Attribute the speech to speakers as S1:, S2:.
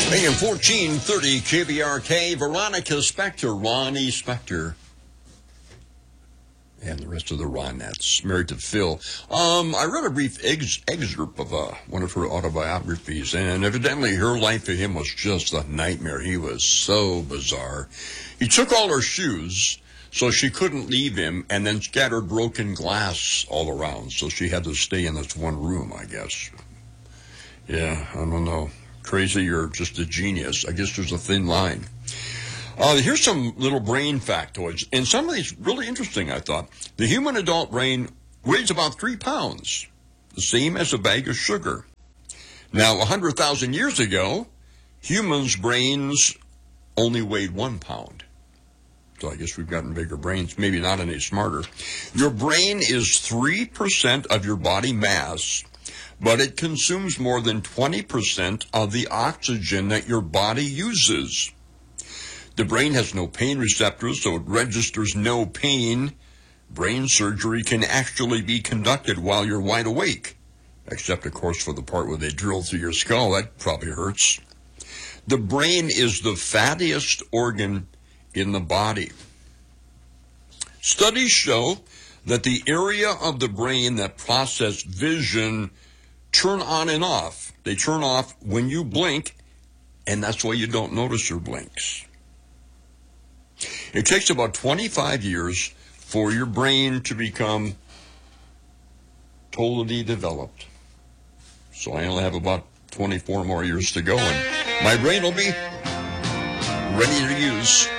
S1: AM 1430 KBRK, Veronica Spector, Ronnie Spector, and the rest of the Ronettes, married to Phil. I read a brief excerpt of one of her autobiographies, and evidently her life for him was just a nightmare. He was so bizarre. He took all her shoes, so she couldn't leave him, and then scattered broken glass all around, so she had to stay in this one room, I guess. Yeah, I don't know. Crazy or just a genius. I guess there's a thin line. Here's some little brain factoids, and some of these really interesting, I thought. The human adult brain weighs about 3 pounds, the same as a bag of sugar. Now, 100,000 years ago, humans' brains only weighed 1 pound. So I guess we've gotten bigger brains, maybe not any smarter. Your brain is 3% of your body mass, but it consumes more than 20% of the oxygen that your body uses. The brain has no pain receptors, so it registers no pain. Brain surgery can actually be conducted while you're wide awake, except, of course, for the part where they drill through your skull. That probably hurts. The brain is the fattiest organ in the body. Studies show that the area of the brain that process vision turn on and off. They turn off when you blink, and that's why you don't notice your blinks. It takes about 25 years for your brain to become totally developed. So I only have about 24 more years to go, and my brain will be ready to use.